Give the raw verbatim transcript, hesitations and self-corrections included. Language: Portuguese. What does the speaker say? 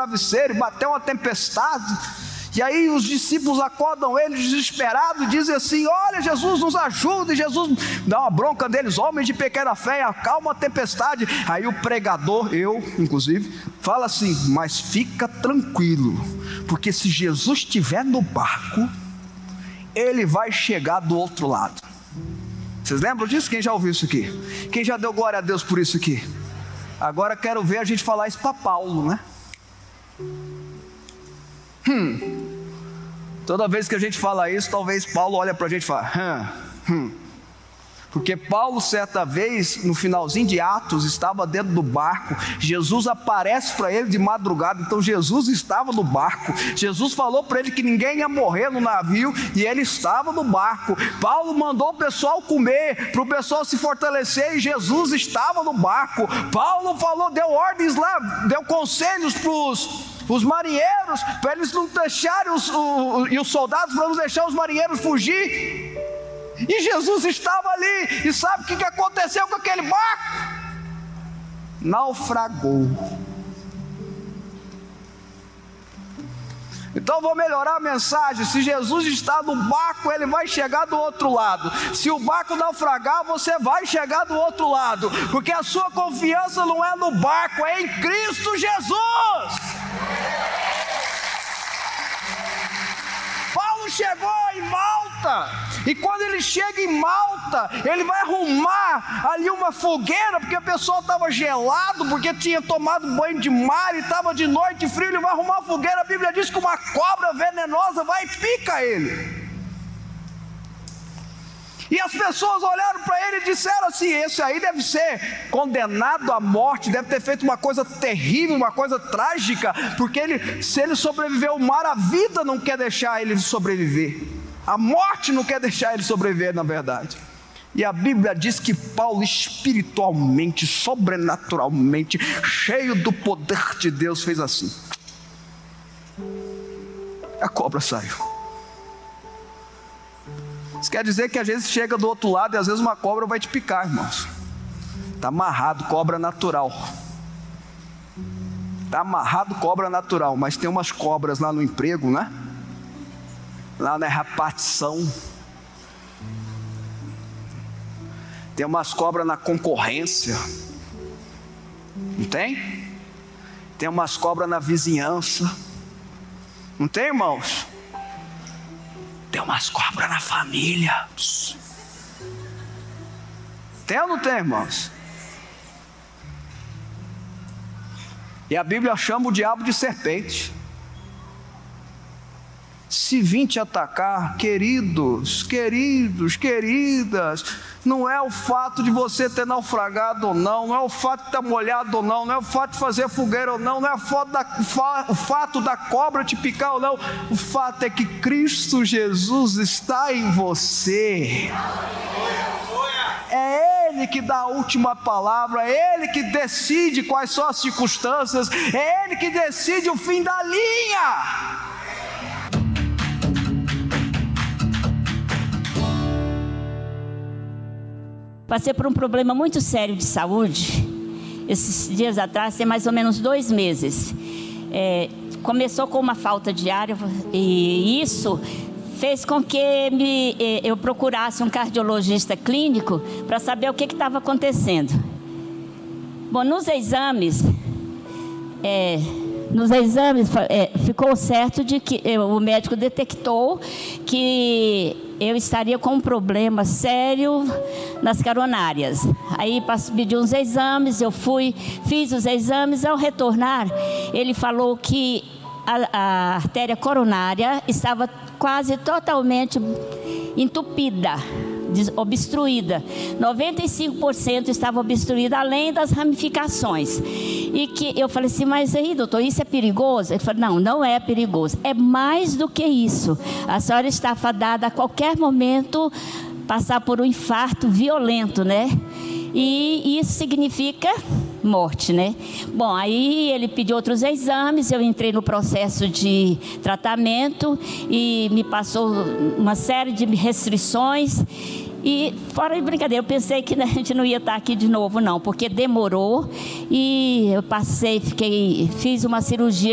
travesseiro e bateu uma tempestade. E aí os discípulos acordam ele desesperados e dizem assim: olha, Jesus nos ajuda. E Jesus dá uma bronca deles: homens de pequena fé, acalma a tempestade. Aí o pregador, eu inclusive, fala assim: mas fica tranquilo, porque se Jesus estiver no barco, ele vai chegar do outro lado. Vocês lembram disso? Quem já ouviu isso aqui? Quem já deu glória a Deus por isso aqui? Agora quero ver a gente falar isso para Paulo, né? Hum, toda vez que a gente fala isso, talvez Paulo olha para a gente e fala: hum, hum. Porque Paulo, certa vez, no finalzinho de Atos, estava dentro do barco. Jesus aparece para ele de madrugada. Então Jesus estava no barco. Jesus falou para ele que ninguém ia morrer no navio, e ele estava no barco. Paulo mandou o pessoal comer, para o pessoal se fortalecer, e Jesus estava no barco. Paulo falou, deu ordens lá, deu conselhos para os os marinheiros, para eles não deixarem os, os, e os soldados para não deixar os marinheiros fugir. E Jesus estava ali. E sabe o que aconteceu com aquele barco? Naufragou. Então vou melhorar a mensagem: se Jesus está no barco, ele vai chegar do outro lado. Se o barco naufragar, você vai chegar do outro lado, porque a sua confiança não é no barco, é em Cristo Jesus. Paulo chegou em Malta, e quando ele chega em Malta, ele vai arrumar ali uma fogueira, porque o pessoal estava gelado, porque tinha tomado banho de mar e estava de noite frio. Ele vai arrumar a fogueira. A Bíblia diz que uma cobra venenosa vai e pica ele. E as pessoas olharam para ele e disseram assim: esse aí deve ser condenado à morte, deve ter feito uma coisa terrível, uma coisa trágica, porque ele, se ele sobreviveu ao mar, a vida não quer deixar ele sobreviver, a morte não quer deixar ele sobreviver, na verdade. E a Bíblia diz que Paulo, espiritualmente, sobrenaturalmente, cheio do poder de Deus, fez assim: a cobra saiu. Isso quer dizer que às vezes chega do outro lado e às vezes uma cobra vai te picar, irmãos. Está amarrado, cobra natural. Está amarrado, cobra natural. Mas tem umas cobras lá no emprego, né? Lá na repartição. Tem umas cobras na concorrência. Não tem? Tem umas cobras na vizinhança. Não tem, irmãos? Tem umas cobras na família. Tem ou não tem, irmãos? E a Bíblia chama o diabo de serpente. Se vir te atacar, queridos, queridos, queridas, não é o fato de você ter naufragado ou não, não é o fato de estar molhado ou não, não é o fato de fazer fogueira ou não, não é o fato da, o fato da cobra te picar ou não. O fato é que Cristo Jesus está em você. É Ele que dá a última palavra, é Ele que decide quais são as circunstâncias, é Ele que decide o fim da linha. Passei por um problema muito sério de saúde, esses dias atrás, tem mais ou menos dois meses. É, começou com uma falta de ar, e isso fez com que me, eu procurasse um cardiologista clínico para saber o que estava acontecendo. Bom, nos exames, é, nos exames é, ficou certo de que eu, o médico detectou que eu estaria com um problema sério nas coronárias. Aí pediu uns exames, eu fui, fiz os exames. Ao retornar, ele falou que a, a artéria coronária estava quase totalmente entupida, obstruída. noventa e cinco por cento estava obstruída, além das ramificações. E que eu falei assim: mas aí, doutor, isso é perigoso? Ele falou: não, não é perigoso, é mais do que isso. A senhora está fadada a qualquer momento passar por um infarto violento, né? E isso significa morte, né? Bom, aí ele pediu outros exames, eu entrei no processo de tratamento e me passou uma série de restrições. E fora de brincadeira, eu pensei que a gente não ia estar aqui de novo não, porque demorou. E eu passei, fiquei, fiz uma cirurgia